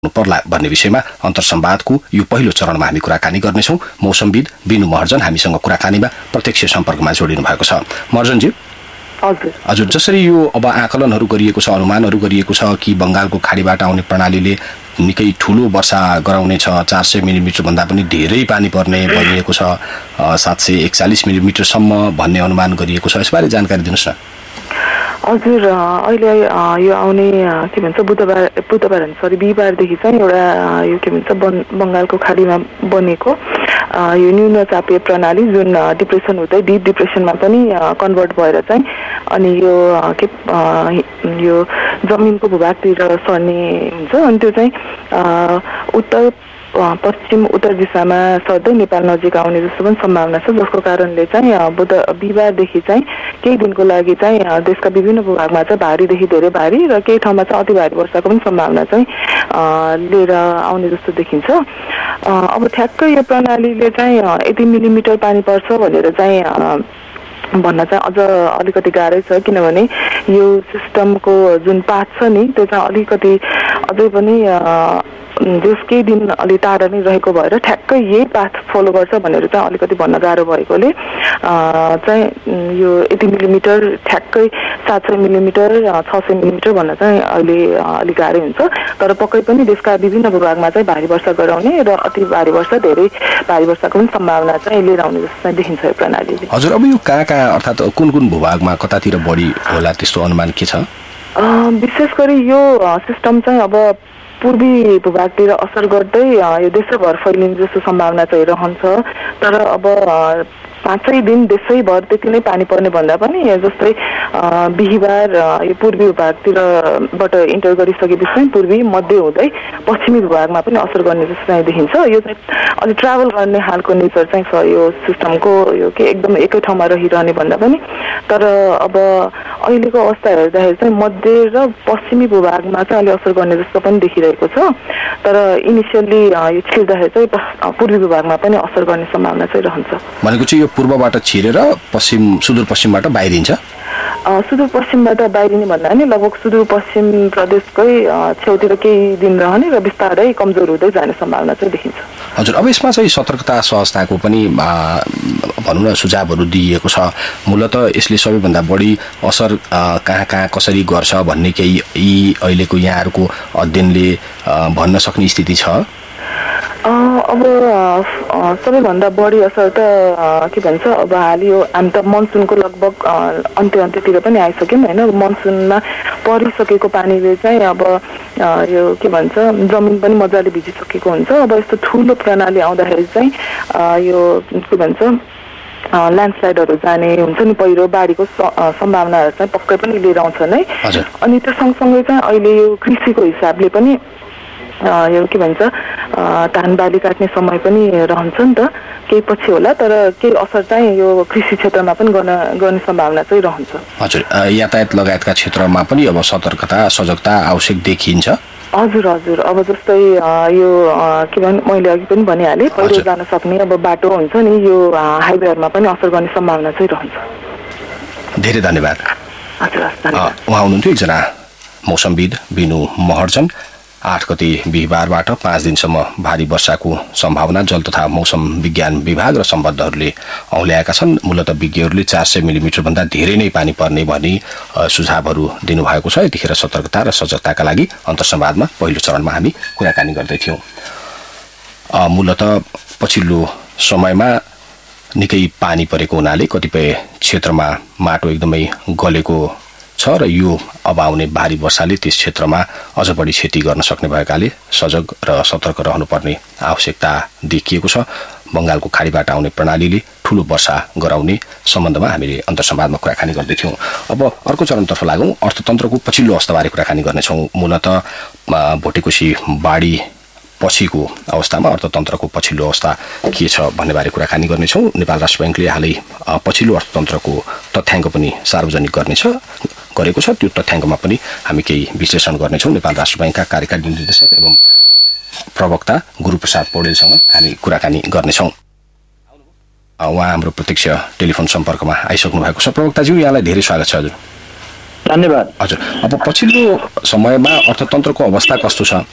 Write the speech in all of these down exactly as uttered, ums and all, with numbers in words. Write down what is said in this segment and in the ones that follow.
पर्ला भन्ने विषयमा अन्तर्संवादको यो पहिलो चरणमा हामी कुराकानी गर्नेछौँ। मौसमविद बिनु महर्जन हामीसँग कुराकानीमा प्रत्यक्ष सम्पर्कमा जोडिनु भएको छ। महर्जनजी, हजुर हजुर जसरी यो अब आकलनहरू गरिएको छ, अनुमानहरू गरिएको छ कि बंगालको खाडीबाट आउने प्रणालीले निकै ठूलो वर्षा गराउनेछ, चार सय मिलिमिटर भन्दा पनि धेरै पानी पर्ने भनिएको छ, सात सय एकचालिस मिलिमिटरसम्म भन्ने अनुमान गरिएको छ। यसबारे जानकारी दिनुहोस् न। हजुर, अहिले यो आउने के भन्छ बुधबार बुधबार सरी बिहिबारदेखि चाहिँ एउटा यो के भन्छ बंगालको खाडीमा बनेको यो न्यून चापीय प्रणाली जुन डिप्रेसन हुँदै डिप डिप्रेसनमा पनि कन्भर्ट भएर चाहिँ अनि यो के यो जमिनको भूभागतिर सर्ने हुन्छ। अनि त्यो चाहिँ उत्तर पश्चिम उत्तर दिशामा सर्दै नेपाल नजिक आउने जस्तो पनि सम्भावना छ, जसको कारणले चाहिँ बुध बिहिबारदेखि चाहिँ केही दिनको लागि चाहिँ देशका विभिन्न भूभागमा चाहिँ भारीदेखि धेरै भारी र केही ठाउँमा चाहिँ अति भारी वर्षाको पनि सम्भावना चाहिँ लिएर आउने जस्तो देखिन्छ। अब ठ्याक्कै यो प्रणालीले चाहिँ यति मिलिमिटर पानी पर्छ भनेर चाहिँ भन्न चाहिँ अझ अलिकति गाह्रै छ, किनभने यो सिस्टमको जुन पाथ छ नि त्यो चाहिँ अलिकति अझै पनि देश केही दिन अलि टाढा नै रहेको भएर ठ्याक्कै यही पाथ फलो गर्छ भनेर चाहिँ अलिकति भन्न गाह्रो भएकोले चाहिँ यो यति मिलिमिटर ठ्याक्कै सात सय मिलिमिटर छ सय मिलिमिटर भन्न चाहिँ अहिले अलिक गाह्रै हुन्छ। तर पक्कै पनि देशका विभिन्न भूभागमा चाहिँ भारी वर्षा गराउने र अति भारी वर्षा धेरै भारी वर्षाको पनि सम्भावना चाहिँ लिएर आउने जस्तो चाहिँ देखिन्छ यो प्रणालीले। हजुर, अब यो कहाँ कहाँ अर्थात् कुन कुन भूभागमा कतातिर बढी होला त्यस्तो अनुमान के छ? विशेष गरी यो सिस्टम चाहिँ अब पूर्वी भूभागतिर असर गर्दै यो देशभर फैलिने जस्तो सम्भावना चाहिँ रहन्छ। तर अब पाँचै दिन देशैभर त्यति नै पानी पर्ने भन्दा पनि जस्तै बिहिबार यो पूर्वी भूभागतिरबाट इन्टर गरिसकेपछि पूर्वी मध्य हुँदै पश्चिमी भूभागमा पनि असर गर्ने जस्तो चाहिँ देखिन्छ। यो चाहिँ अलि ट्राभल गर्ने हालको नेचर चाहिँ छ यो सिस्टमको, यो के एकदम एकै ठाउँमा रहिरहने भन्दा पनि। तर अब अहिलेको अवस्था हेर्दाखेरि चाहिँ मध्य र पश्चिमी भूभागमा चाहिँ अलि असर गर्ने जस्तो पनि देखिरहेको छ। तर इनिसियल्ली यो छिर्दाखेरि चाहिँ पूर्वी भूभागमा पनि असर गर्ने सम्भावना चाहिँ रहन्छ। भनेको चाहिँ यो पूर्वबाट छिरेर पश्चिम सुदूरपश्चिमबाट बाहिरिन्छ? सुदूरपश्चिमबाट बाहिरिने भन्दा पनि लगभग सुदूरपश्चिम प्रदेशकै छेउतिर केही दिन रहने र बिस्तारै कमजोर हुँदै जाने सम्भावना चाहिँ देखिन्छ। हजुर, अब यसमा चाहिँ सतर्कता सहजताको पनि भनौँ न सुझावहरू दिइएको छ। मूलतः यसले सबैभन्दा बढी असर कहाँ कहाँ कसरी गर्छ भन्ने केही यी अहिलेको यहाँहरूको अध्ययनले भन्न सक्ने स्थिति छ? अब सबैभन्दा बढी असर त के भन्छ अब हाल यो हामी त मनसुनको लगभग अन्त्य अन्त्यतिर पनि आइसक्यौँ होइन। मनसुनमा परिसकेको पानीले चाहिँ अब यो के भन्छ जमिन पनि मजाले भिजिसकेको हुन्छ। अब यस्तो ठुलो प्रणाली आउँदाखेरि चाहिँ यो के भन्छ ल्यान्डस्लाइडहरू जाने हुन्छ नि, पहिरो बाढीको सम्भावनाहरू चाहिँ पक्कै पनि लिएर आउँछ नै। अनि त्यो सँगसँगै चाहिँ अहिले यो कृषिको हिसाबले पनि यो के भन्छ धान बाली काट्ने समय पनि रहन्छ नि त, केही पछि होला तर केही असर चाहिँ यो कृषि क्षेत्रमा पनि गर्न गर्ने सम्भावना चाहिँ रहन्छ। हजुर, यातायात लगायतका क्षेत्रमा पनि अब सतर्कता सजगता आवश्यक देखिन्छ? हजुर हजुर, अब जस्तै यो के भन् मैले अघि पनि भनिहालेँ पहिरो जान सक्ने अब बाटो हुन्छ नि यो हाइवेहरूमा पनि असर गर्ने सम्भावना चाहिँ रहन्छ। धेरै धन्यवाद। हजुर, धन्यवाद। उहाँ हुनुहुन्थ्यो एकजना मौसमविद बिनु महर्जन। आठ गते बिहिबारबाट पाँच दिनसम्म भारी वर्षाको सम्भावना जल तथा मौसम विज्ञान विभाग र सम्बद्धहरूले औल्याएका छन्। मूलतः विज्ञहरूले चार सय मिलिमिटर भन्दा धेरै नै पानी पर्ने भनी सुझावहरू दिनुभएको छ। यतिखेर सतर्कता र सजगताका लागि अन्तर्संवादमा पहिलो चरणमा हामी कुराकानी गर्दैथ्यौँ। मूलतः पछिल्लो समयमा निकै पानी परेको हुनाले कतिपय क्षेत्रमा माटो एकदमै गलेको छ र यो अब आउने भारी वर्षाले त्यस क्षेत्रमा अझ बढी क्षति गर्न सक्ने भएकाले सजग र सतर्क रहनुपर्ने आवश्यकता देखिएको छ। बंगालको खाडीबाट आउने प्रणालीले ठूलो वर्षा गराउने सम्बन्धमा हामीले अन्तर्संवादमा कुराकानी गर्दैथ्यौँ। अब अर्को चरणतर्फ लागौँ, अर्थतन्त्रको पछिल्लो अवस्थाबारे कुराकानी गर्नेछौँ। मूलतः भोटेकोशी बाढी पछिको अवस्थामा अर्थतन्त्रको पछिल्लो अवस्था के छ भन्ने बारे कुराकानी गर्नेछौँ। नेपाल राष्ट्र बैंकले हालै पछिल्लो अर्थतन्त्रको तथ्याङ्क पनि सार्वजनिक गर्नेछ गरेको छ। त्यो तथ्याङ्कमा पनि हामी केही विश्लेषण गर्नेछौँ। नेपाल राष्ट्र बैंकका कार्यकारी निर्देशक एवं प्रवक्ता गुरुप्रसाद पौडेलसँग हामी कुराकानी गर्नेछौँ। उहाँ हाम्रो प्रत्यक्ष टेलिफोन सम्पर्कमा आइसक्नु भएको छ। प्रवक्ताज्यू, यहाँलाई धेरै स्वागत छ। हजुर धन्यवाद। हजुर, अब पछिल्लो समयमा अर्थतन्त्रको अवस्था कस्तो छ?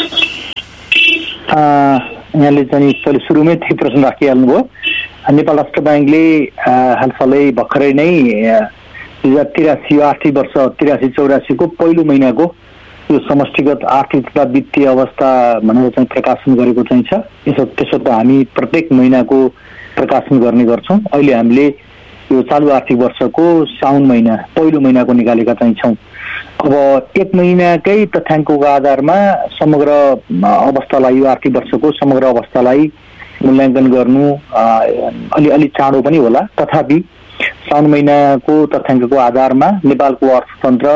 यहाँले चाहिँ पहिले सुरुमै त्यही प्रश्न राखिहाल्नुभयो। नेपाल राष्ट्र ब्याङ्कले हालसालै भर्खरै नै दुई हजार तिरासी आर्थिक वर्ष तिरासी चौरासीको पहिलो महिनाको यो समष्टिगत आर्थिक तथा वित्तीय अवस्था भनेर चाहिँ प्रकाशन गरेको चाहिँ छ। यसो त्यसो त हामी प्रत्येक महिनाको प्रकाशन गर्ने गर्छौँ। अहिले हामीले यो चालु आर्थिक वर्षको साउन महिना पहिलो महिनाको निकालेका चाहिँ छौँ। अब एक महिनाकै तथ्याङ्कको आधारमा समग्र अवस्थालाई, यो आर्थिक वर्षको समग्र अवस्थालाई मूल्याङ्कन गर्नु अलि अलि चाँडो पनि होला। तथापि साउन महिनाको तथ्याङ्कको आधारमा नेपालको अर्थतन्त्र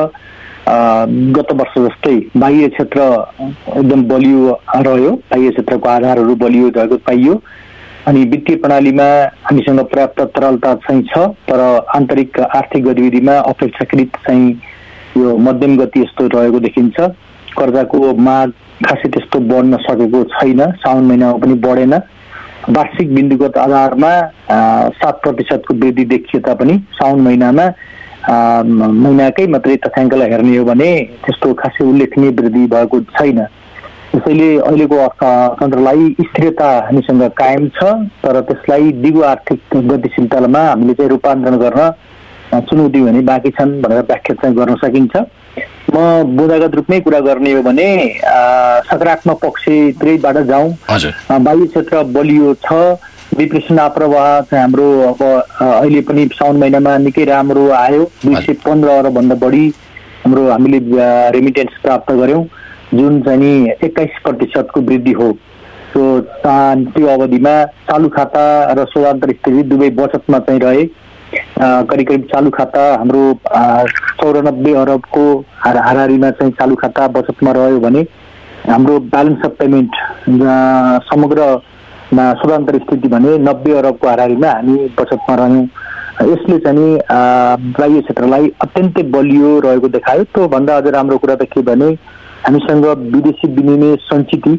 गत वर्ष जस्तै बाह्य क्षेत्र एकदम बलियो रह्यो, बाह्य क्षेत्रको आधारहरू बलियो रहेको पाइयो। अनि वित्तीय प्रणालीमा हामीसँग पर्याप्त तरलता चाहिँ छ, तर आन्तरिक आर्थिक गतिविधिमा अपेक्षाकृत चाहिँ यो मध्यम गति यस्तो रहेको देखिन्छ। कर्जाको माग खासै त्यस्तो बढ्न सकेको छैन, साउन महिनामा पनि बढेन। वार्षिक बिन्दुगत आधारमा सात प्रतिशतको वृद्धि देखिए तापनि साउन महिनामा महिनाकै मात्रै तथ्याङ्कलाई हेर्ने हो भने त्यस्तो खासै उल्लेखनीय वृद्धि भएको छैन। त्यसैले अहिलेको अर्थतन्त्रलाई स्थिरता हामीसँग कायम छ, तर त्यसलाई दिगो आर्थिक गतिशीलतामा हामीले चाहिँ रूपान्तरण गर्न चुनौती भने बाँकी छन् भनेर व्याख्या चाहिँ गर्न सकिन्छ। म बुँदागत रूपमै कुरा गर्ने हो भने सकारात्मक पक्षतिरैबाट जाउँ। बाह्य क्षेत्र बलियो छ, विप्रेसन आप्रवाह चाहिँ हाम्रो अब अहिले पनि साउन महिनामा निकै राम्रो आयो। दुई सय पन्ध्र अरब भन्दा बढी हाम्रो हामीले रेमिटेन्स प्राप्त गर्यौँ, जुन चाहिँ नि एक्काइस प्रतिशतको वृद्धि हो। त्यो त्यो अवधिमा चालु खाता र स्वतन्त्र स्थिति दुवै बचतमा चाहिँ रहे। करिब करिब चालु खाता हाम्रो चौरानब्बे अरबको हाराहारीमा चाहिँ चालु खाता बचतमा रह्यो भने हाम्रो ब्यालेन्स अफ पेमेन्ट समग्रमा स्वतन्त्र स्थिति भने नब्बे अरबको हाराहारीमा हामी बचतमा रह्यौँ। यसले चाहिँ बाह्य क्षेत्रलाई अत्यन्तै बलियो रहेको देखायो। त्योभन्दा अझ राम्रो कुरा त के भने हामीसँग विदेशी विनिमय सञ्चित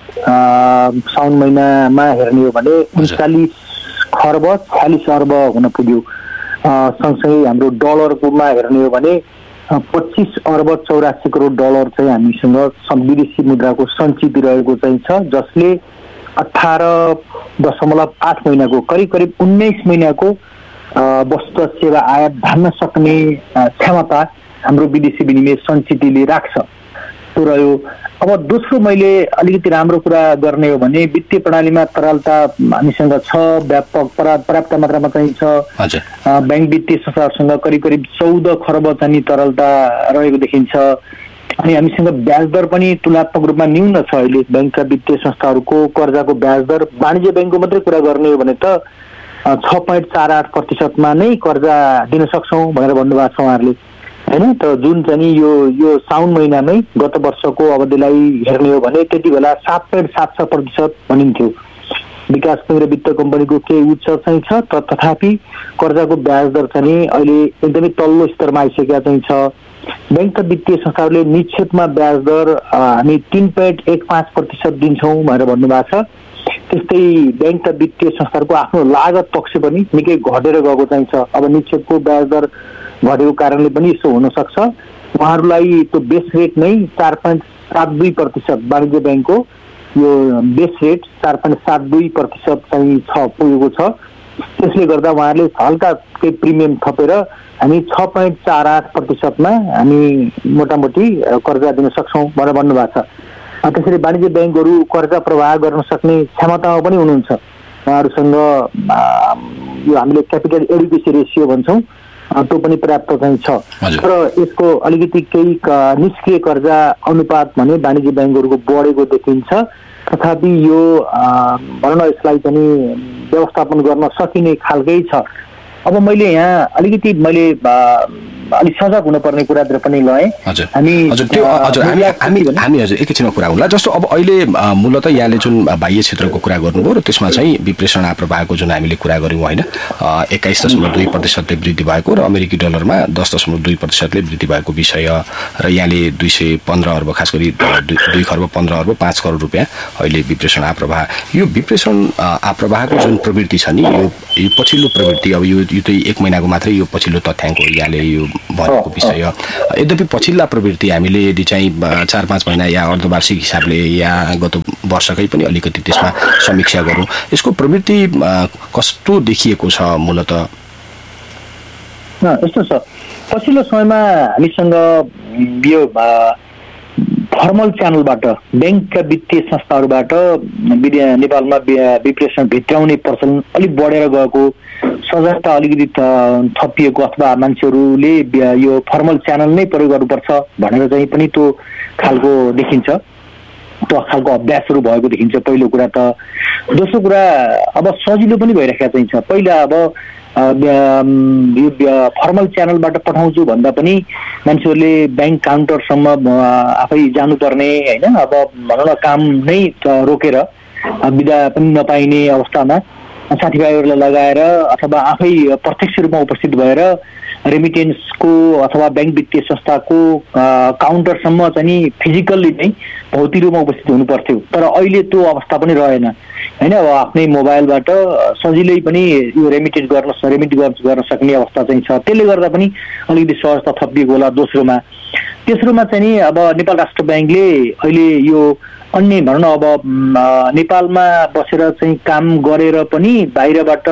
साउन महिनामा हेर्ने हो भने उन्चालिस खर्ब छ्यालिस अर्ब हुन पुग्यो। सँगसँगै हाम्रो डलरकोमा हेर्ने हो भने पच्चिस अर्ब चौरासी करोड डलर चाहिँ हामीसँग विदेशी मुद्राको सञ्चित रहेको चाहिँ छ, जसले अठार दशमलव आठ महिनाको करिब करिब उन्नाइस महिनाको वस्तु सेवा आयात धान्न सक्ने क्षमता हाम्रो विदेशी विनिमय सञ्चितले राख्छ। त्यो रह्यो। अब दोस्रो मैले अलिकति राम्रो कुरा गर्ने हो भने वित्तीय प्रणालीमा तरलता हामीसँग छ, व्यापक पर्याप्त मात्रामा चाहिँ छ। ब्याङ्क वित्तीय संस्थाहरूसँग करिब करिब चौध खर्ब चाहिँ तरलता रहेको देखिन्छ। अनि हामीसँग ब्याज दर पनि तुलनात्मक रूपमा न्यून छ। अहिले ब्याङ्कका वित्तीय संस्थाहरूको कर्जाको ब्याज दर वाणिज्य ब्याङ्कको मात्रै कुरा गर्ने हो भने त छ पोइन्ट चार आठ प्रतिशतमा नै कर्जा दिन सक्छौँ भनेर भन्नुभएको छ उहाँहरूले, होइन त। जुन चाहिँ यो यो साउन महिनामै गत वर्षको अवधिलाई हेर्ने हो भने त्यति बेला सात पोइन्ट सात छ प्रतिशत भनिन्थ्यो। विकास बैंक र वित्त कम्पनीको केही उच्च चाहिँ छ, तर तथापि कर्जाको ब्याज दर चाहिँ अहिले एकदमै तल्लो स्तरमा आइसकेका चाहिँ छ। ब्याङ्क वित्तीय संस्थाहरूले निक्षेपमा ब्याज दर हामी तिन पोइन्ट एक पाँच प्रतिशत दिन्छौँ भनेर भन्नुभएको छ। त्यस्तै ब्याङ्क वित्तीय संस्थाहरूको आफ्नो लागत पक्ष पनि निकै घटेर गएको चाहिँ छ। अब निक्षेपको ब्याज दर घटेको कारणले पनि यसो हुनसक्छ। उहाँहरूलाई त्यो बेस रेट नै चार पोइन्ट सात दुई प्रतिशत वाणिज्य ब्याङ्कको यो बेस रेट चार पोइन्ट सात दुई प्रतिशत चाहिँ छ पुगेको छ। त्यसले गर्दा उहाँहरूले हल्का केही प्रिमियम थपेर हामी छ पोइन्ट चार आठ प्रतिशतमा हामी मोटामोटी कर्जा दिन सक्छौँ भनेर भन्नुभएको छ। त्यसरी वाणिज्य ब्याङ्कहरू कर्जा प्रवाह गर्न सक्ने क्षमतामा पनि हुनुहुन्छ। उहाँहरूसँग यो हामीले क्यापिटल एडुकेसी रेसियो भन्छौँ, त्यो पनि पर्याप्त चाहिँ छ। तर यसको अलिकति केही निष्क्रिय कर्जा अनुपात भने वाणिज्य ब्याङ्कहरूको बढेको देखिन्छ। तथापि यो भनौँ न यसलाई चाहिँ व्यवस्थापन गर्न सकिने खालकै छ। अब मैले यहाँ अलिकति मैले अलिक सजग हुनुपर्ने कुरातिर पनि गएँ। हामी हामी हजुर एकैछिनमा कुरा होला। जस्तो अब अहिले मूलतः यहाँले जुन बाह्य क्षेत्रको कुरा गर्नुभयो र त्यसमा चाहिँ विप्रेषण आप्रवाहको जुन हामीले कुरा गऱ्यौँ होइन, एक्काइस दशमलव दुई प्रतिशतले वृद्धि भएको र अमेरिकी डलरमा दस दशमलव दुई प्रतिशतले वृद्धि भएको विषय र यहाँले दुई सय पन्ध्र अर्ब खास गरी दुई खर्ब पन्ध्र अर्ब पाँच करोड रुपियाँ अहिले विप्रेषण आप्रवाह। यो विप्रेषण आप्रवाहको जुन प्रवृत्ति छ नि, यो यो पछिल्लो प्रवृत्ति, अब यो यो त एक महिनाको मात्रै यो पछिल्लो तथ्याङ्क हो यहाँले यो भनेको विषय हो। यद्यपि पछिल्ला प्रवृत्ति हामीले यदि चाहिँ चार पाँच महिना या अर्धवार्षिक हिसाबले या गत वर्षकै पनि अलिकति त्यसमा समीक्षा गरौँ, यसको प्रवृत्ति कस्तो देखिएको छ मूलत? यस्तो छ, पछिल्लो समयमा हामीसँग यो फर्मल च्यानलबाट ब्याङ्कका वित्तीय संस्थाहरूबाट नेपालमा विप्रेषण भित्राउने प्रचलन अलिक बढेर गएको, सजगता अलिकति थपिएको अथवा मान्छेहरूले यो फर्मल च्यानल नै प्रयोग गर्नुपर्छ भनेर चाहिँ पनि त्यो खालको देखिन्छ, त्यो खालको अभ्यासहरू भएको देखिन्छ पहिलो कुरा त। दोस्रो कुरा अब सजिलो पनि भइरहेको चाहिँ छ। पहिला अब यो फर्मल च्यानलबाट पठाउँछु भन्दा पनि मान्छेहरूले ब्याङ्क काउन्टरसम्म आफै जानुपर्ने होइन, अब भनौँ न काम नै रोकेर बिदा पनि नपाइने अवस्थामा साथीभाइहरूलाई लगाएर अथवा आफै प्रत्यक्ष रूपमा उपस्थित भएर रेमिटेन्सको अथवा ब्याङ्क वित्तीय संस्थाको काउन्टरसम्म चाहिँ फिजिकल्ली नै भौतिक रूपमा उपस्थित हुनु पर्थ्यो। तर अहिले त्यो अवस्था पनि रहेन होइन, अब आफ्नै मोबाइलबाट सजिलै पनि यो रेमिटेन्स गर्न रेमिट गर्न सक्ने अवस्था चाहिँ छ। त्यसले गर्दा पनि अलिकति सहजता थपिएको होला दोस्रोमा। तेस्रोमा चाहिँ नि अब नेपाल राष्ट्र ब्याङ्कले अहिले यो अन्य भनौँ न अब नेपालमा बसेर चाहिँ काम गरेर पनि बाहिरबाट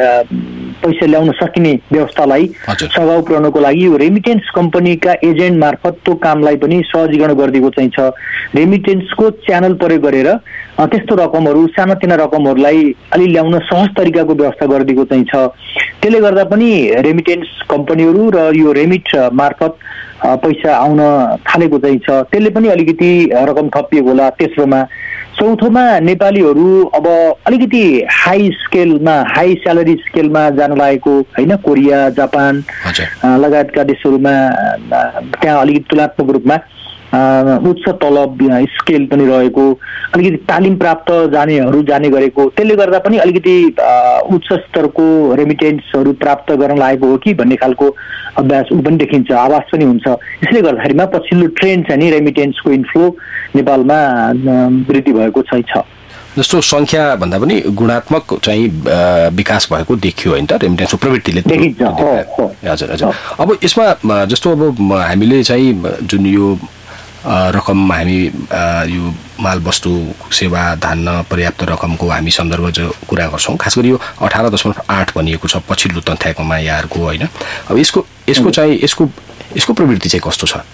पैसा ल्याउन सकिने व्यवस्थालाई सघाउ पुर्याउनको लागि यो रेमिटेन्स कम्पनीका एजेन्ट मार्फत त्यो कामलाई पनि सहजीकरण गरिदिएको चाहिँ छ। रेमिटेन्सको च्यानल प्रयोग गरेर त्यस्तो रकमहरू सानातिना रकमहरूलाई अलि ल्याउन सहज तरिकाको व्यवस्था गरिदिएको चाहिँ छ। त्यसले गर्दा पनि रेमिटेन्स कम्पनीहरू र यो रेमिट मार्फत पैसा आउन थालेको चाहिँ छ। त्यसले पनि अलिकति रकम थपिएको होला तेस्रोमा। चौथोमा नेपालीहरू अब अलिकति हाई स्केलमा हाई स्यालेरी स्केलमा जान लागेको होइन, कोरिया जापान लगायतका देशहरूमा त्यहाँ अलिकति तुलनात्मक रूपमा उच्च तलब स्केल पनि रहेको, अलिकति तालिम प्राप्त जानेहरू जाने गरेको, त्यसले गर्दा पनि अलिकति उच्च स्तरको रेमिटेन्सहरू प्राप्त गर्न लागेको हो कि भन्ने खालको अभ्यास ऊ पनि देखिन्छ, आवाज पनि हुन्छ। यसले गर्दाखेरिमा पछिल्लो ट्रेन्ड चाहिँ नि रेमिटेन्सको इन्फ्लो नेपालमा वृद्धि भएको चाहिँ छ। जस्तो सङ्ख्या भन्दा पनि गुणात्मक चाहिँ विकास भएको देखियो होइन त रेमिटेन्सको प्रवृत्तिले देखिन्छ। हजुर हजुर। अब यसमा जस्तो अब हामीले चाहिँ जुन यो रकम हामी यो मालवस्तु सेवा धान्न पर्याप्त रकमको हामी सन्दर्भ जो कुरा गर्छौँ, खास गरी यो अठार दशमलव आठ भनिएको छ पछिल्लो तथ्याङ्कमा यहाँहरूको होइन। अब यसको यसको चाहिँ यसको यसको प्रवृत्ति चाहिँ कस्तो छ?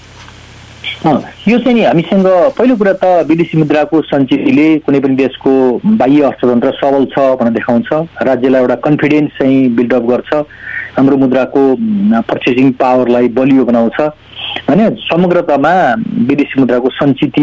यो चाहिँ नि हामीसँग पहिलो कुरा त विदेशी मुद्राको सञ्चितले कुनै पनि देशको बाह्य अर्थतन्त्र सबल छ भनेर देखाउँछ, राज्यलाई एउटा कन्फिडेन्स चाहिँ बिल्डअप गर्छ, हाम्रो मुद्राको पर्चेसिङ पावरलाई बलियो बनाउँछ होइन। समग्रतामा विदेशी मुद्राको सञ्चिति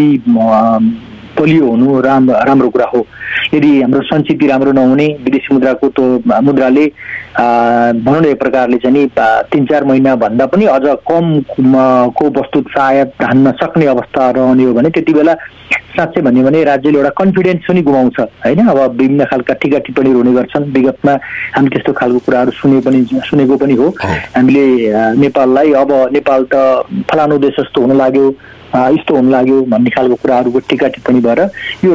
बलियो हुनु राम्रो राम्रो कुरा हो। यदि हाम्रो सञ्चिति राम्रो नहुने विदेशी मुद्राको त्यो मुद्राले भनौँ न एक प्रकारले चाहिँ नि तिन चार महिना भन्दा पनि अझ कम को वस्तु आयात धान्न सक्ने अवस्था रहने हो भने त्यति बेला साँच्चै भन्यो भने राज्यले एउटा कन्फिडेन्स पनि गुमाउँछ होइन। अब विभिन्न खालका टिका टिप्पणीहरू हुने गर्छन्, विगतमा हामी त्यस्तो खालको कुराहरू सुने पनि सुनेको पनि हो। हामीले नेपाललाई अब नेपाल त फलानु देश जस्तो हुन लाग्यो, यस्तो हुन लाग्यो भन्ने खालको कुराहरूको टिका टिप्पणी भएर यो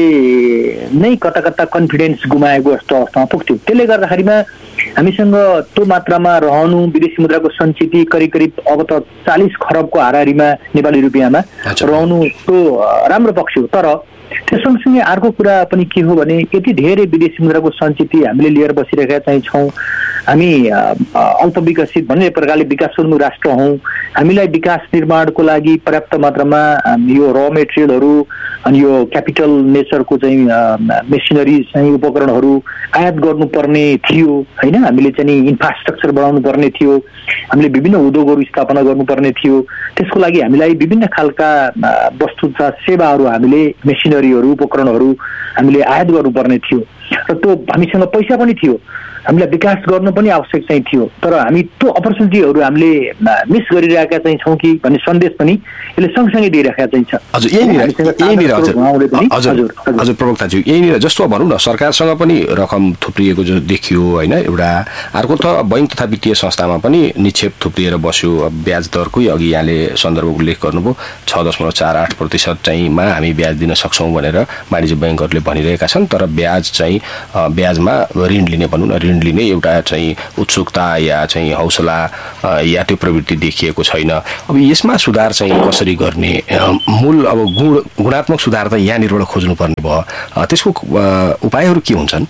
राज्य नै कता कता कन्फिडेन्स गुमाएको जस्तो अवस्थामा पुग्थ्यो। त्यसले गर्दाखेरिमा हामीसँग त्यो मात्रामा रहनु विदेशी मुद्राको सञ्चिति करिब करिब अब त चालिस खरबको हाराहारीमा नेपाली रुपियाँमा रहनु त्यो राम्रो पक्ष हो। तर त्यो सँगसँगै अर्को कुरा पनि के हो भने यति धेरै विदेशी मुद्राको सञ्चिति हामीले लिएर बसिरहेका चाहिँ छौँ, हामी अल्प विकसित भन्ने प्रकारले विकासोन्मुख राष्ट्र हौँ, हामीलाई विकास निर्माणको लागि पर्याप्त मात्रामा यो र मेटेरियलहरू अनि यो क्यापिटल नेचरको चाहिँ मेसिनरी चाहिँ उपकरणहरू आयात गर्नुपर्ने थियो होइन। हामीले चाहिँ इन्फ्रास्ट्रक्चर बढाउनु पर्ने थियो, हामीले विभिन्न उद्योगहरू स्थापना गर्नुपर्ने थियो, त्यसको लागि हामीलाई विभिन्न खालका वस्तु तथा सेवाहरू हामीले मेसिनरीहरू उपकरणहरू हामीले आयात गर्नुपर्ने थियो र त्यो हामीसँग पैसा पनि थियो, हामीलाई विकास गर्नु पनि आवश्यक चाहिँ थियो। तर हामी त्यो अपर्च्युनिटीहरू हामीले मिस गरिरहेका चाहिँ छौँ कि भन्ने सन्देश पनि यसले सँगसँगै दिइरहेका चाहिँ छ। हजुर यहीँनिर यहीँनिर हजुर हजुर प्रवक्ताज्यू यहीँनिर जस्तो भनौँ न सरकारसँग पनि रकम थुप्रिएको जो देखियो होइन एउटा, अर्को त बैङ्क तथा वित्तीय संस्थामा पनि निक्षेप थुप्रिएर बस्यो। ब्याज दरकै अघि यहाँले सन्दर्भ उल्लेख गर्नुभयो छ दशमलव चार आठ प्रतिशत चाहिँमा हामी ब्याज दिन सक्छौँ भनेर वाणिज्य ब्याङ्कहरूले भनिरहेका छन्। तर ब्याज चाहिँ ब्याजमा ऋण लिने भनौँ न ऋण लिने एउटा चाहिँ उत्सुकता या चाहिँ हौसला या त्यो प्रवृत्ति देखिएको छैन। अब यसमा सुधार चाहिँ कसरी गर्ने, मूल अब गुण गुणात्मक सुधार त यहाँनिरबाट खोज्नुपर्ने भयो, त्यसको उपायहरू के हुन्छन्?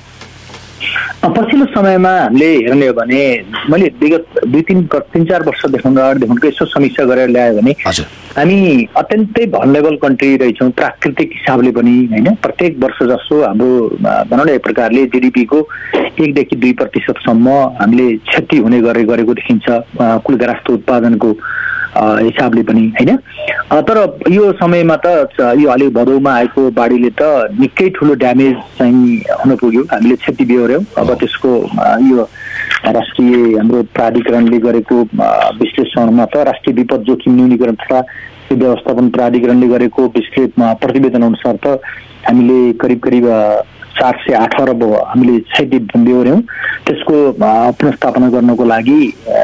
पछिल्लो समयमा हामीले हेर्ने हो भने मैले विगत दुई तिन तिन चार वर्षदेखि अगाडिदेखिको यसो समीक्षा गरेर ल्यायो भने हामी अत्यन्तै भनरेबल कन्ट्री रहेछौँ प्राकृतिक हिसाबले पनि होइन। प्रत्येक वर्ष जसो हाम्रो भनौँ न एक प्रकारले जिडिपीको एकदेखि दुई प्रतिशतसम्म हामीले क्षति हुने गरे गरेको देखिन्छ कुल राष्ट्र उत्पादनको हिसाबले पनि होइन। तर यो समयमा त यो अलि भदौमा आएको बाढीले त निकै ठुलो ड्यामेज चाहिँ हुन पुग्यो, हामीले क्षति बिहोर्यौँ। अब त्यसको यो राष्ट्रिय हाम्रो प्राधिकरणले गरेको विश्लेषणमा त राष्ट्रिय विपद जोखिम न्यूनीकरण तथा व्यवस्थापन प्राधिकरणले गरेको विस्तृत प्रतिवेदन अनुसार त हामीले करिब करिब चार सय आठ अरब हामीले क्षति बिहोर्यौँ। त्यसको पुनर्स्थापना गर्नको लागि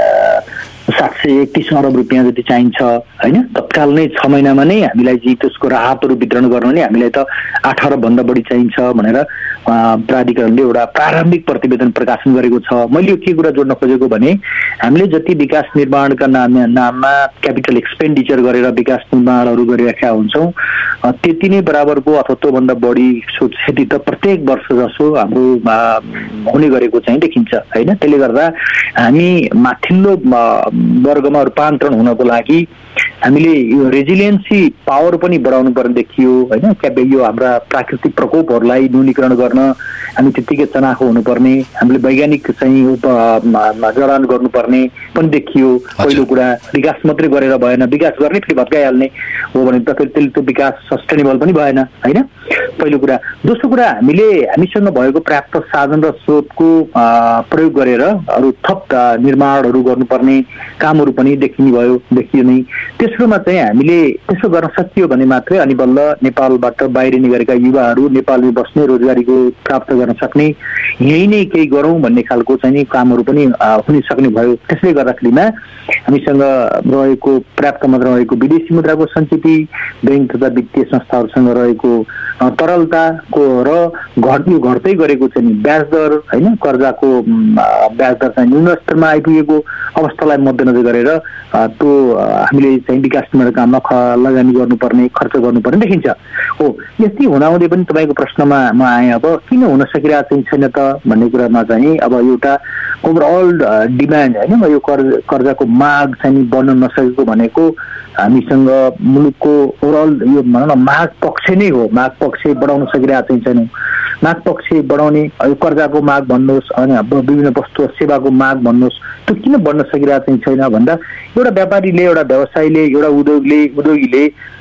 सात सय एकतिस अरब रुपियाँ जति चाहिन्छ होइन। तत्काल नै छ महिनामा नै हामीलाई चाहिँ त्यसको राहतहरू वितरण गर्न नै हामीलाई त आठ अरबभन्दा बढी चाहिन्छ भनेर प्राधिकरणले एउटा प्रारम्भिक प्रतिवेदन प्रकाशन गरेको छ। मैले यो के कुरा जोड्न खोजेको भने हामीले जति विकास निर्माणका नाम नाममा क्यापिटल एक्सपेन्डिचर गरेर विकास निर्माणहरू गरिरहेका हुन्छौँ त्यति नै बराबरको अथवा त्योभन्दा बढी क्षति त प्रत्येक वर्ष जसो हाम्रो हुने गरेको चाहिँ देखिन्छ होइन। त्यसले गर्दा हामी माथिल्लो वर्गमा रूपान्तरण हुनको लागि हामीले यो रेजिलियन्सी पावर पनि बढाउनु पर्ने देखियो होइन। क्या यो हाम्रा प्राकृतिक प्रकोपहरूलाई न्यूनीकरण गर्न हामी त्यत्तिकै चनाखो हुनुपर्ने, हामीले वैज्ञानिक चाहिँ जडान गर्नुपर्ने पनि देखियो। पहिलो कुरा विकास मात्रै गरेर भएन, विकास गर्ने फेरि भत्काइहाल्ने हो भने त फेरि त्यसले त्यो विकास सस्टेनेबल पनि भएन होइन पहिलो कुरा। दोस्रो कुरा हामीले हामीसँग भएको पर्याप्त साधन र स्रोतको प्रयोग गरेर अरू थप निर्माणहरू गर्नुपर्ने कामहरू पनि देखिने भयो देखियो नै। तेस्रोमा चाहिँ हामीले त्यसो गर्न सकियो भने मात्रै अनि बल्ल नेपालबाट बाहिरिने गरेका युवाहरू नेपालमै बस्ने रोजगारीको प्राप्त गर्न सक्ने, यही नै केही गरौँ भन्ने खालको चाहिँ कामहरू पनि हुन सक्ने भयो। त्यसले गर्दाखेरिमा हामीसँग रहेको पर्याप्त मात्रामा रहेको विदेशी मुद्राको सञ्चिति, ब्याङ्क तथा वित्तीय संस्थाहरूसँग रहेको तरलताको र घट्यो घट्दै गरेको चाहिँ ब्याज दर होइन, कर्जाको ब्याज दर चाहिँ न्यून स्तरमा आइपुगेको अवस्थालाई मध्यनजर गरेर त्यो हामीले चाहिँ विकास निर्माण काममा लगानी गर्नुपर्ने, खर्च गर्नुपर्ने देखिन्छ हो। यस्तै हुँदाहुँदै पनि तपाईँको प्रश्नमा म आएँ अब किन हुन सकिरहेको चाहिँ छैन त भन्ने कुरामा चाहिँ अब एउटा ओभरअल डिमान्ड होइन, यो कर्ज कर्जाको माग चाहिँ बढ्न नसकेको भनेको हामीसँग मुलुकको ओभरअल यो भनौँ न माग पक्ष नै हो। माग पक्ष बढाउन सकिरहेको चाहिँ छैनौँ। माग पक्ष बढाउने यो कर्जाको माग भन्नुहोस् होइन, विभिन्न वस्तु सेवाको माग भन्नुहोस्, त्यो किन बढ्न सकिरहेको चाहिँ छैन भन्दा एउटा व्यापारीले, एउटा व्यवसायीले, एउटा उद्योगले उद्योगीले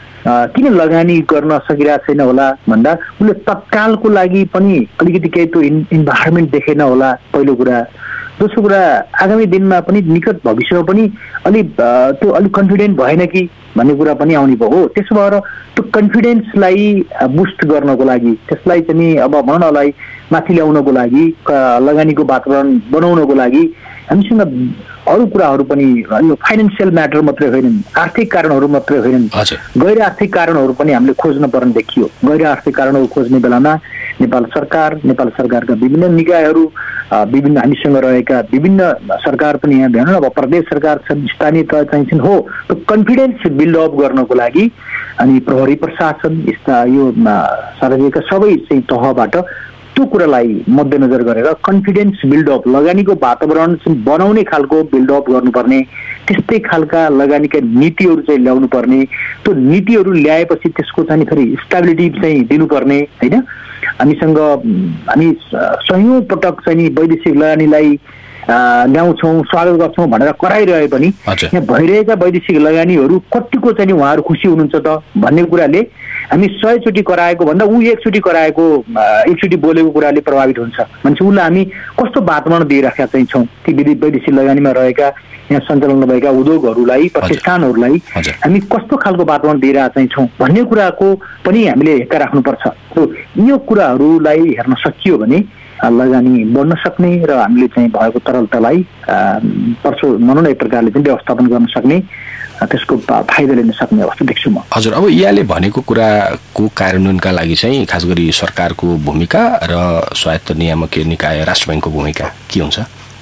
किन लगानी गर्न सकिरहेको छैन होला भन्दा उसले तत्कालको लागि पनि अलिकति केही त्यो इन् इन्भाइरोमेन्ट देखेन होला पहिलो कुरा। दोस्रो कुरा आगामी दिनमा पनि निकट भविष्यमा पनि अलिक त्यो अलिक कन्फिडेन्ट भएन कि भन्ने कुरा पनि आउने भयो हो। त्यसो भएर त्यो कन्फिडेन्सलाई बुस्ट गर्नको लागि, त्यसलाई चाहिँ अब भनौँ न लाई माथि ल्याउनको लागि, लगानीको वातावरण बनाउनको लागि हामीसँग अरू कुराहरू पनि यो फाइनेन्सियल म्याटर मात्रै होइनन्, आर्थिक कारणहरू मात्रै होइनन्, गैर आर्थिक कारणहरू पनि हामीले खोज्न पर्ने देखियो। गैर आर्थिक कारणहरू खोज्ने बेलामा नेपाल सरकार, नेपाल सरकारका विभिन्न निकायहरू, विभिन्न हामीसँग रहेका विभिन्न सरकार पनि यहाँ भनौँ न अब प्रदेश सरकार छन्, स्थानीय तह चाहिँ छन् हो। त्यो कन्फिडेन्स बिल्डअप गर्नको लागि अनि प्रहरी प्रशासन यस्ता यो सार्वजनिक सबै चाहिँ तहबाट त्यो कुरालाई मध्यनजर गरेर कन्फिडेन्स बिल्डअप, लगानीको वातावरण बनाउने खालको बिल्डअप गर्नुपर्ने, त्यस्तै खालका लगानीका नीतिहरू चाहिँ ल्याउनु पर्ने। त्यो नीतिहरू ल्याएपछि त्यसको चाहिँ फेरि स्टेबिलिटी चाहिँ दिनुपर्ने होइन। हामीसँग हामी सयौँ पटक चाहिँ वैदेशिक लगानीलाई ल्याउँछौँ, स्वागत गर्छौँ भनेर कराइरहे पनि यहाँ भइरहेका वैदेशिक लगानीहरू कतिको चाहिँ उहाँहरू खुसी हुनुहुन्छ त भन्ने कुराले हामी सयचोटि कराएको भन्दा ऊ एकचोटि कराएको एकचोटि बोलेको कुराले प्रभावित हुन्छ। मान्छे उसलाई हामी कस्तो वातावरण दिइराखेका चाहिँ छौँ, ती वैदेशिक लगानीमा रहेका यहाँ सञ्चालन भएका उद्योगहरूलाई, प्रतिष्ठानहरूलाई हामी कस्तो खालको वातावरण दिइरहेका चाहिँ छौँ भन्ने कुराको पनि हामीले हेक्का राख्नुपर्छ। यो कुराहरूलाई हेर्न सकियो भने लगानी बढ्न सक्ने र हामीले चाहिँ भएको तरलतालाई पर्सो भनौँ न एक प्रकारले चाहिँ व्यवस्थापन गर्न सक्ने त्यसको फाइदा लिन सक्ने अवस्था देख्छु म। हजुर, अब यहाँले भनेको कुराको कार्यान्वयनका लागि चाहिँ खास गरी सरकारको भूमिका र स्वायत्त नियामकीय निकाय राष्ट्र ब्याङ्कको भूमिका के हुन्छ?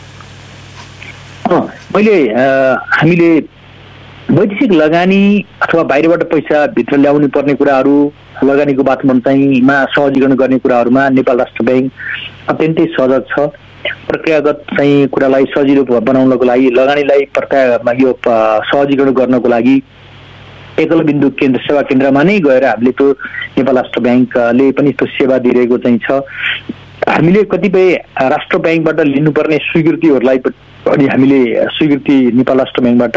मैले हामीले वैदेशिक लगानी अथवा बाहिरबाट पैसा भित्र ल्याउनु पर्ने कुराहरू, लगानीको वातावरण चाहिँ मा सहजीकरण गर्ने कुराहरूमा नेपाल राष्ट्र ब्याङ्क अत्यन्तै सजग छ। प्रक्रियागत चाहिँ कुरालाई सजिलो बनाउनको लागि, लगानीलाई प्रक्रिया यो सहजीकरण गर्नको लागि एकल बिन्दु केन्द्र सेवा केन्द्रमा नै गएर हामीले त्यो नेपाल राष्ट्र ब्याङ्कले पनि त्यो सेवा दिइरहेको चाहिँ छ। हामीले कतिपय राष्ट्र ब्याङ्कबाट लिनुपर्ने स्वीकृतिहरूलाई पनि हामीले स्वीकृति नेपाल राष्ट्र ब्याङ्कबाट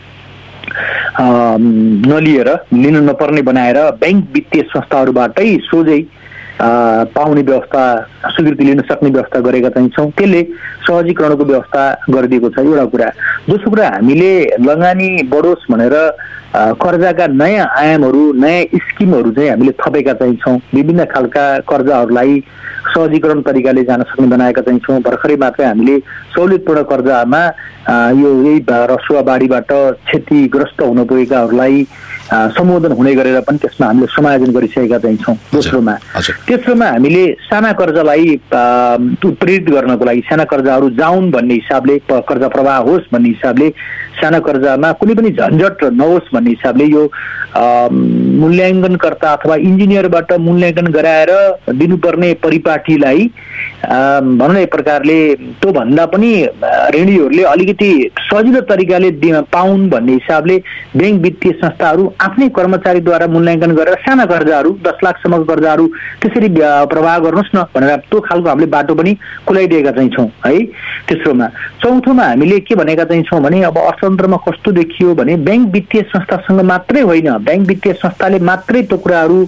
नलिएर लिनु नपर्ने बनाएर ब्याङ्क वित्तीय संस्थाहरूबाटै सोझै पाउने व्यवस्था, स्वीकृति लिन सक्ने व्यवस्था गरेका चाहिँ छौँ। त्यसले सहजीकरणको व्यवस्था गरिदिएको छ एउटा कुरा। दोस्रो कुरा, हामीले लगानी बढोस् भनेर कर्जाका नयाँ आयामहरू, नयाँ स्किमहरू चाहिँ हामीले थपेका चाहिँ छौँ। विभिन्न खालका कर्जाहरूलाई सहजीकरण तरिकाले जान सक्ने बनाएका चाहिँ छौँ। भर्खरै मात्रै हामीले सहुलियतपूर्ण कर्जामा यो यही रसुवा बाढीबाट क्षतिग्रस्त हुन पुगेकाहरूलाई सम्बोधन हुने गरेर पनि त्यसमा हामीले समायोजन गरिसकेका चाहिँ छौँ। दोस्रोमा तेस्रोमा हामीले साना कर्जालाई उत्प्रेरित गर्नको लागि, साना कर्जाहरू जाउन् भन्ने हिसाबले, कर्जा प्रवाह होस् भन्ने हिसाबले, साना कर्जामा कुनै पनि झन्झट नहोस् भन्ने हिसाबले यो मूल्याङ्कनकर्ता अथवा इन्जिनियरबाट मूल्याङ्कन गराएर दिनुपर्ने परिपाटीलाई भनौँ न एक प्रकारले त्योभन्दा पनि ऋणीहरूले अलिकति सजिलो तरिकाले पाउन् भन्ने हिसाबले ब्याङ्क वित्तीय संस्थाहरू आफ्नै कर्मचारीद्वारा मूल्याङ्कन गरेर साना कर्जाहरू, दस लाखसम्मको कर्जाहरू त्यसरी प्रवाह गर्नुहोस् न भनेर त्यो खालको हामीले बाटो पनि खुलाइदिएका चाहिँ छौँ है। तेस्रोमा चौथोमा हामीले के भनेका चाहिँ छौँ भने अब अर्थतन्त्रमा कस्तो देखियो भने ब्याङ्क वित्तीय संस्थासँग मात्रै होइन, ब्याङ्क वित्तीय संस्थाले मात्रै त्यो कुराहरू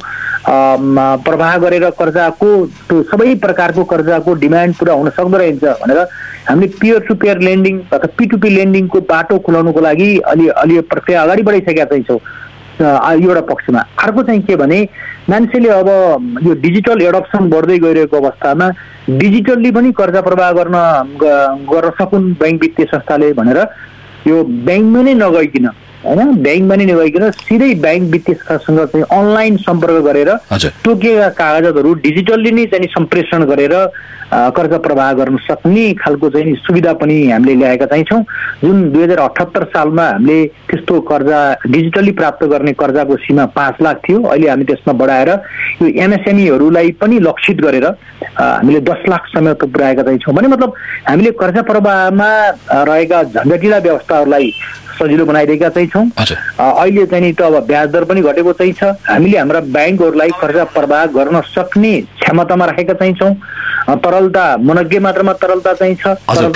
प्रवाह गरेर कर्जाको त्यो सबै प्रकारको कर्जाको डिमान्ड पुरा हुन सक्दो रहेछ भनेर हामीले पियर टु पियर लेन्डिङ अथवा पी टू पी लेन्डिङको बाटो खुलाउनको लागि अलि अलि प्रक्रिया अगाडि बढाइसकेका चाहिँ छौँ एउटा पक्षमा। अर्को चाहिँ के भने मान्छेले अब यो डिजिटल एडप्सन बढ्दै गइरहेको अवस्थामा डिजिटल्ली पनि कर्जा प्रवाह गर्न गर्न सकुन् ब्याङ्क वित्तीय संस्थाले भनेर यो ब्याङ्कमा नै नगइकन होइन, ब्याङ्कमा नै नगइकन सिधै ब्याङ्क वित्तीय संस्थासँग चाहिँ अनलाइन सम्पर्क गरेर तोकिएका कागजातहरू डिजिटल्ली नै चाहिँ सम्प्रेषण गरेर कर्जा प्रवाह गर्न सक्ने खालको चाहिँ सुविधा पनि हामीले ल्याएका चाहिँ छौँ। जुन दुई हजार अठहत्तर सालमा हामीले त्यस्तो कर्जा डिजिटल्ली प्राप्त गर्ने कर्जाको सीमा पाँच लाख थियो, अहिले हामी त्यसमा बढाएर यो एमएसएमईहरूलाई पनि लक्षित गरेर हामीले दस लाखसम्म त पुर्याएका चाहिँ छौँ। भने मतलब हामीले कर्जा प्रवाहमा रहेका झन्झटिला व्यवस्थाहरूलाई सजिलो बनाइदिएका चाहिँ छौँ। अहिले चाहिँ नि त अब ब्याज दर पनि घटेको चाहिँ छ। हामीले हाम्रा ब्याङ्कहरूलाई कर्जा प्रवाह गर्न सक्ने क्षमतामा राखेका चाहिँ छौँ। तरलता मनज्ञ मात्रामा तरलता चाहिँ छ।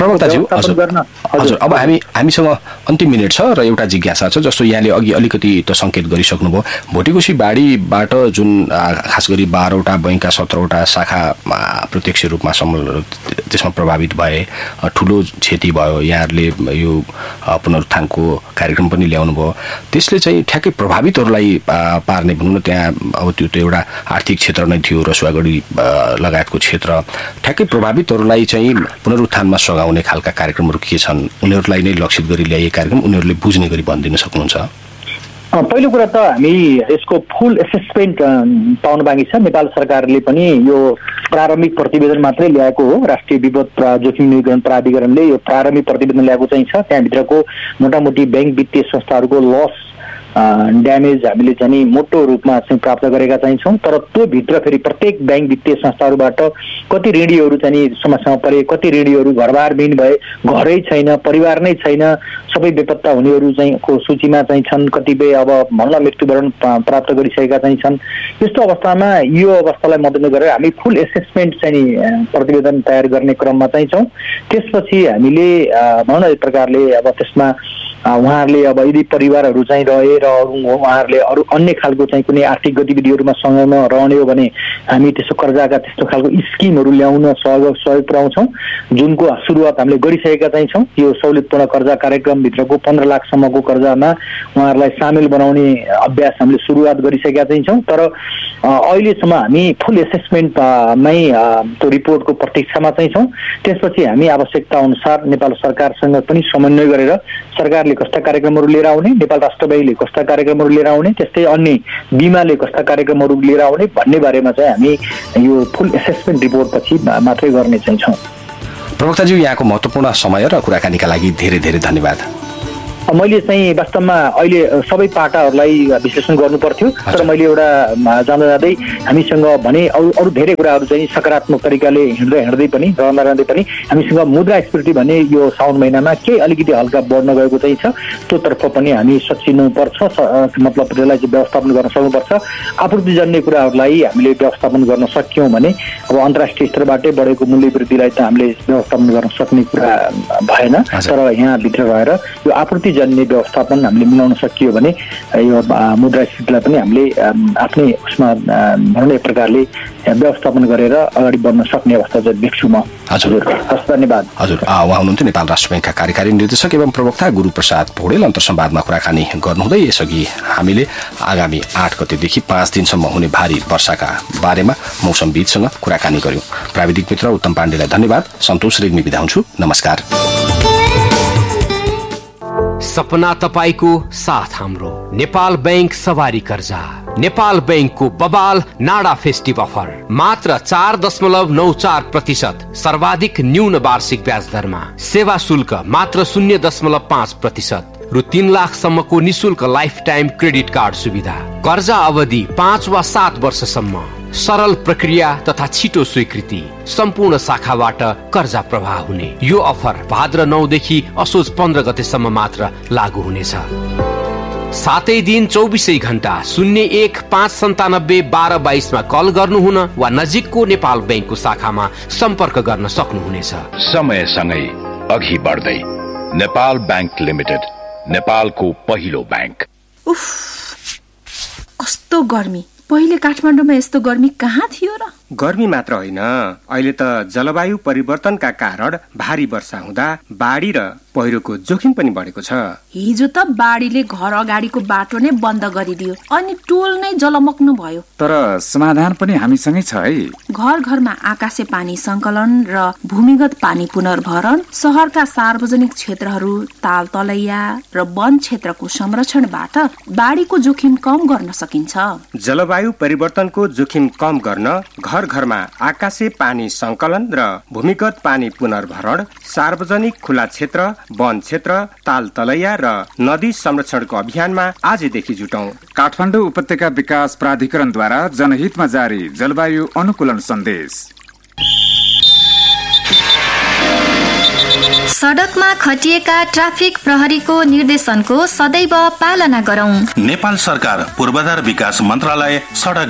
हजुर, अब हामी हामीसँग अन्तिम मिनट छ र एउटा जिज्ञासा छ जस्तो यहाँले अघि अलिकति त सङ्केत गरिसक्नुभयो। भोटेकोशी बाढीबाट जुन खास गरी बाह्रवटा बैङ्कका सत्रवटा शाखा प्रत्यक्ष रूपमा त्यसमा प्रभावित भए, ठुलो क्षति भयो, यहाँहरूले यो पुनरुत्थानको कार्यक्रम पनि ल्याउनु भयो, त्यसले चाहिँ ठ्याक्कै प्रभावितहरूलाई पार्ने भनौँ न, त्यहाँ अब त्यो त एउटा आर्थिक क्षेत्र नै थियो, रसुवागढी लगायतको क्षेत्र, ठ्याक्कै प्रभावितहरूलाई चाहिँ पुनरुत्थानमा सघाउने खालका कार्यक्रमहरू के छन्? उनीहरूलाई नै लक्षित गरी ल्याइएको कार्यक्रम उनीहरूले बुझ्ने गरी भनिदिन सक्नुहुन्छ? पहिलो कुरा त हामी यसको फुल एसेसमेन्ट पाउनु बाँकी छ। नेपाल सरकारले पनि यो प्रारम्भिक प्रतिवेदन मात्रै ल्याएको हो। राष्ट्रिय विपद जोखिम न्यूनीकरण प्राधिकरणले यो प्रारम्भिक प्रतिवेदन ल्याएको चाहिँ छ। त्यहाँभित्रको मोटामोटी ब्याङ्क वित्तीय संस्थाहरूको लस ड्यामेज हामीले चाहिँ मोटो रूपमा चाहिँ प्राप्त गरेका चाहिँ छौँ। तर त्यो भित्र फेरि प्रत्येक ब्याङ्क वित्तीय संस्थाहरूबाट कति ऋणीहरू चाहिँ समस्यामा परे, कति ऋणीहरू घरबारविहीन भए, घरै छैन, परिवार नै छैन, सबै बेपत्ता हुनेहरू चाहिँ को सूचीमा चाहिँ छन्, कतिपय अब भन्न मृत्युवरण प्राप्त गरिसकेका चाहिँ छन्। यस्तो अवस्थामा यो अवस्थालाई मध्यनजर गरेर हामी फुल एसेसमेन्ट चाहिँ प्रतिवेदन तयार गर्ने क्रममा चाहिँ छौँ। त्यसपछि हामीले भनौँ न एक प्रकारले अब त्यसमा उहाँहरूले अब यदि परिवारहरू चाहिँ रहे र उहाँहरूले अरू अन्य खालको चाहिँ कुनै आर्थिक गतिविधिहरूमा सँगैमा रहने हो भने हामी त्यसो कर्जाका त्यस्तो खालको स्किमहरू ल्याउन सहयोग सहयोग पुऱ्याउँछौँ, जुनको सुरुवात हामीले गरिसकेका चाहिँ छौँ। यो सहुलियतपूर्ण कर्जा कार्यक्रमभित्रको पन्ध्र लाखसम्मको कर्जामा उहाँहरूलाई सामेल बनाउने अभ्यास हामीले सुरुवात गरिसकेका चाहिँ छौँ। तर अहिलेसम्म हामी फुल एसेसमेन्टमै त्यो रिपोर्टको प्रतीक्षामा चाहिँ छौँ। त्यसपछि हामी आवश्यकता अनुसार नेपाल सरकारसँग पनि समन्वय गरेर सरकारले सरकारले कस्ता कार्यक्रमहरू लिएर आउने, नेपाल राष्ट्र ब्याङ्कले कस्ता कार्यक्रमहरू लिएर आउने, त्यस्तै अन्य बिमाले कस्ता कार्यक्रमहरू लिएर आउने भन्ने बारेमा चाहिँ हामी यो फुल एसेसमेन्ट रिपोर्ट पछि मात्रै गर्ने चाहिँ छौँ। प्रवक्ताज्यू, यहाँको महत्त्वपूर्ण समय र कुराकानीका लागि धेरै धेरै धन्यवाद। मैले चाहिँ वास्तवमा अहिले सबै पाटाहरूलाई विश्लेषण गर्नु पर्थ्यो, तर मैले एउटा जाँदा जाँदै हामीसँग भने अरू अरू धेरै कुराहरू चाहिँ सकारात्मक तरिकाले हिँड्दै हिँड्दै पनि रहँदा रहँदै पनि हामीसँग मुद्रास्फीति भने यो साउन महिनामा केही अलिकति हल्का बढ्न गएको चाहिँ छ, त्योतर्फ पनि हामी सचिनुपर्छ, मतलब त्यसलाई चाहिँ व्यवस्थापन गर्न सक्नुपर्छ। आपूर्तिजन्य कुराहरूलाई हामीले व्यवस्थापन गर्न सक्यौँ भने अब अन्तर्राष्ट्रिय स्तरबाटै बढेको मूल्य वृद्धिलाई त हामीले व्यवस्थापन गर्न सक्ने कुरा भएन, तर यहाँभित्र रहेर यो आपूर्ति जन्य व्यवस्थापन हामीले मिलाउन सकियो भने यो मुद्रास्फीतिलाई पनि हामीले आफ्नै उसमा भनौँ एक प्रकारले व्यवस्थापन गरेर अगाडि बढ्न सक्ने अवस्था चाहिँ देख्छु म। हजुर, हस्, धन्यवाद। हजुर, उहाँ हुनुहुन्थ्यो नेपाल राष्ट्र ब्याङ्कका कार्यकारी निर्देशक एवं प्रवक्ता गुरुप्रसाद पौडेल। अन्तर्संवादमा कुराकानी गर्नुहुँदै यसअघि हामीले आगामी आठ गतेदेखि पाँच दिनसम्म हुने भारी वर्षाका बारेमा मौसमविदसँग कुराकानी गर्यौं। प्राविधिक मित्र उत्तम पाण्डेलाई धन्यवाद। सन्तोष रेग्मी बिदा हुन्छु, नमस्कार। सपना तपाईको साथ हाम्रो नेपाल बैंक सवारी कर्जा। नेपाल बैंकको बबाल नाडा फेस्टिभ अफर मात्र चार दशमलव नौ चार प्रतिशत सर्वाधिक न्यून वार्षिक ब्याज दरमा, सेवा शुल्क मात्र शून्य दशमलव पाँच प्रतिशत रु तीन लाखसम्मको निशुल्क लाइफ टाइम क्रेडिट कार्ड सुविधा, कर्जा अवधि पाँच वा सात वर्षसम्म, सरल प्रक्रिया तथा छिटो स्वीकृति, सम्पूर्ण शाखाबाट कर्जा प्रवाह हुने। यो अफर भाद्र नौ देखि असोज पन्ध्र गतेसम्म मात्र लागू हुनेछ। सातै दिन चौबिसै घण्टा शून्य एक पाँच सन्तानब्बे बाह्र बाइसमा कल गर्नुहुन वा नजिकको नेपाल बैंकको शाखामा सम्पर्क गर्न सक्नुहुनेछ। समयसँगै अघि बढ्दै नेपाल बैंक लिमिटेड, नेपालको पहिलो बैंक। उफ, कस्तो गर्मी! पहिले काठमाडौँमा यस्तो गर्मी कहाँ थियो र? गर्मी मात्र होइन, अहिले त जलवायु परिवर्तनका कारण भारी वर्षा हुँदा बाढी र पहिरोको जोखिम पनि बढेको छ। हिजो त बाढीले घर अगाडिको बाटो नै बन्द गरिदियो अनि टोल नै जलमग्न भयो। तर समाधान पनि हामीसँगै छ है। घर घरमा आकाशे पानी संकलन र भूमिगत पानी पुनर्भरण, शहरका सार्वजनिक क्षेत्रहरू, ताल तलैया र वन क्षेत्रको संरक्षणबाट बाढीको जोखिम कम गर्न सकिन्छ। जलवायु परिवर्तनको जोखिम कम गर्न घर घरमा आकाशे पानी संकलन र भूमिगत पानी पुनर्भरण, सार्वजनिक खुला क्षेत्र, वन क्षेत्र, ताल तलैया र नदी संरक्षणको अभियानमा आजदेखि जुटौं। काठमाडौँ उपत्यका विकास प्राधिकरणद्वारा जनहितमा जारी जलवायु अनुकूलन सन्देश। सडकमा खटिएका ट्राफिक प्रहरीको निर्देशनको सदैव पालना गरौं। नेपाल सरकार पूर्वाधार विकास मन्त्रालय, सडक